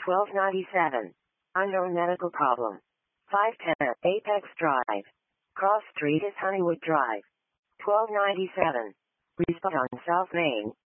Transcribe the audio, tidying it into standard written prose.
1297. Unknown medical problem. 510 Apex Drive. Cross Street is Honeywood Drive. 1297. Respond on South Main.